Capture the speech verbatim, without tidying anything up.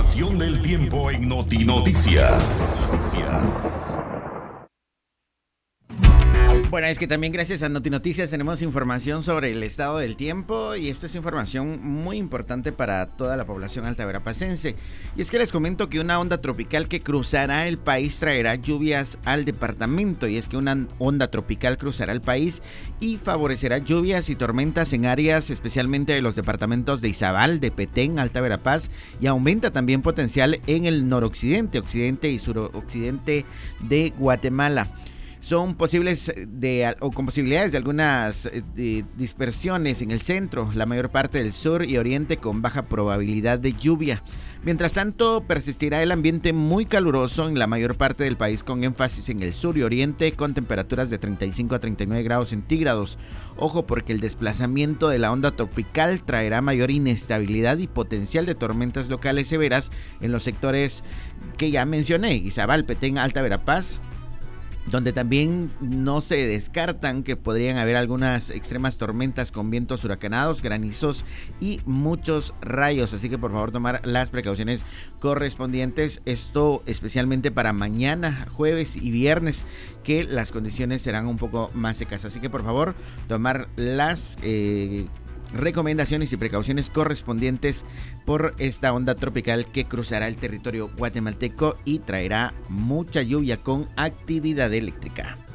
información del tiempo en Noti Noticias. Noticias. Bueno, es que también gracias a Noti Noticias tenemos información sobre el estado del tiempo y esta es información muy importante para toda la población altaverapacense. Y es que les comento que una onda tropical que cruzará el país traerá lluvias al departamento, y es que una onda tropical cruzará el país y favorecerá lluvias y tormentas en áreas especialmente de los departamentos de Izabal, de Petén, Alta Verapaz, y aumenta también potencial en el noroccidente, occidente y suroccidente de Guatemala. Son posibles de, o con posibilidades de algunas de dispersiones en el centro, la mayor parte del sur y oriente con baja probabilidad de lluvia. Mientras tanto, persistirá el ambiente muy caluroso en la mayor parte del país con énfasis en el sur y oriente con temperaturas de treinta y cinco a treinta y nueve grados centígrados. Ojo, porque el desplazamiento de la onda tropical traerá mayor inestabilidad y potencial de tormentas locales severas en los sectores que ya mencioné, Izabal, Petén, Alta Verapaz, donde también no se descartan que podrían haber algunas extremas tormentas con vientos huracanados, granizos y muchos rayos, así que por favor tomar las precauciones correspondientes, esto especialmente para mañana, jueves y viernes, que las condiciones serán un poco más secas, así que por favor tomar las eh, recomendaciones y precauciones correspondientes por esta onda tropical que cruzará el territorio guatemalteco y traerá mucha lluvia con actividad eléctrica.